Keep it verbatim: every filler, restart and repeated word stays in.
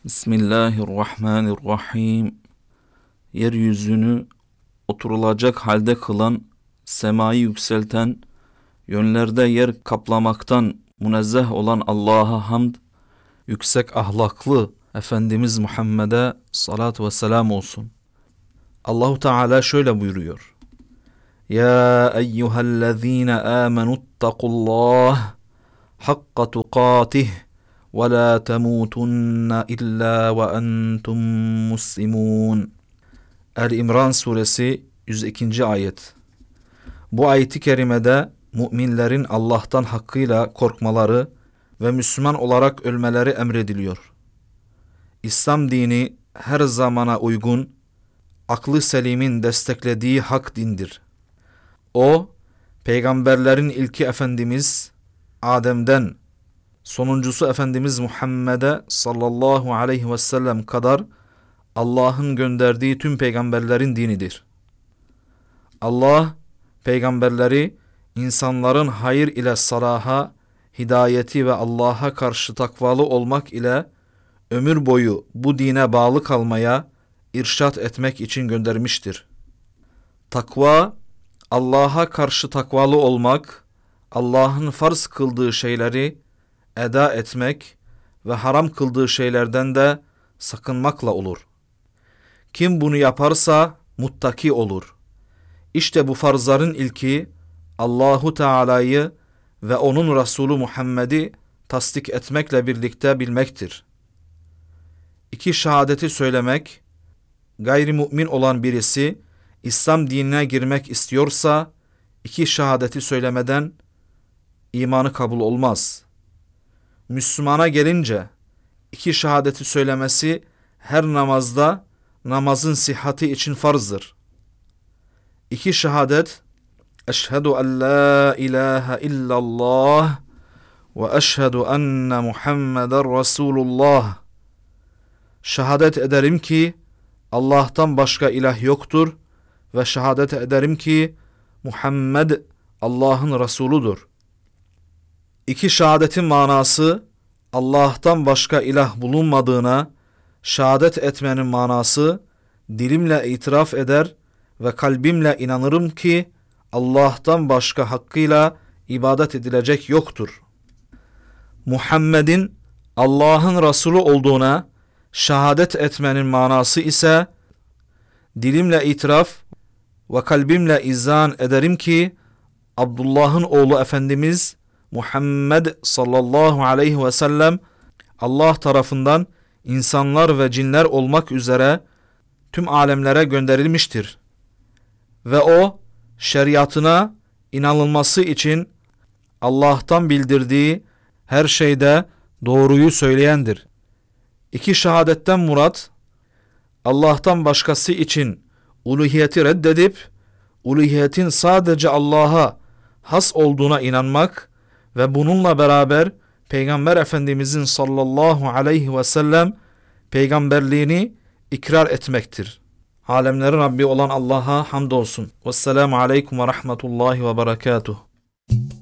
Bismillahirrahmanirrahim. Yeryüzünü oturulacak halde kılan, semayı yükselten, yönlerde yer kaplamaktan münezzeh olan Allah'a hamd, yüksek ahlaklı Efendimiz Muhammed'e salat ve selam olsun. Allahu Teala şöyle buyuruyor. Ya eyyühellezine amenuttakullah hakka tukatih ve la temutunna illa ve entum muslimun. El-İmran suresi yüz ikinci ayet. Bu ayeti kerimede müminlerin Allah'tan hakkıyla korkmaları ve Müslüman olarak ölmeleri emrediliyor. İslam dini her zamana uygun, aklı selimin desteklediği hak dindir. O, peygamberlerin ilki Efendimiz Adem'den, sonuncusu Efendimiz Muhammed'e sallallahu aleyhi ve sellem kadar Allah'ın gönderdiği tüm peygamberlerin dinidir. Allah, peygamberleri insanların hayır ile salaha, hidayeti ve Allah'a karşı takvalı olmak ile ömür boyu bu dine bağlı kalmaya, irşat etmek için göndermiştir. Takva, Allah'a karşı takvalı olmak, Allah'ın farz kıldığı şeyleri eda etmek ve haram kıldığı şeylerden de sakınmakla olur. Kim bunu yaparsa muttaki olur. İşte bu farzların ilki Allahu Teala'yı ve onun Resulü Muhammed'i tasdik etmekle birlikte bilmektir. İki şehadeti söylemek, gayrimümin olan birisi İslam dinine girmek istiyorsa iki şehadeti söylemeden imanı kabul olmaz. Müslümana gelince iki şehadeti söylemesi her namazda namazın sıhhati için farzdır. İki şehadet, eşhedü en la ilahe illallah ve eşhedü enne Muhammeden Resulullah. Şehadet ederim ki Allah'tan başka ilah yoktur ve şehadet ederim ki Muhammed Allah'ın Resuludur. İki şehadetin manası, Allah'tan başka ilah bulunmadığına şehadet etmenin manası, dilimle itiraf eder ve kalbimle inanırım ki Allah'tan başka hakkıyla ibadet edilecek yoktur. Muhammed'in Allah'ın Resulü olduğuna şehadet etmenin manası ise, dilimle itiraf ve kalbimle izan ederim ki Abdullah'ın oğlu Efendimiz Muhammed sallallahu aleyhi ve sellem Allah tarafından insanlar ve cinler olmak üzere tüm alemlere gönderilmiştir. Ve o şeriatına inanılması için Allah'tan bildirdiği her şeyde doğruyu söyleyendir. İki şehadetten murat, Allah'tan başkası için uluhiyeti reddedip, uluhiyetin sadece Allah'a has olduğuna inanmak ve bununla beraber Peygamber Efendimizin sallallahu aleyhi ve sellem peygamberliğini ikrar etmektir. Alemlerin Rabbi olan Allah'a hamdolsun. Vesselamu aleykum ve rahmetullahi ve berekatuhu.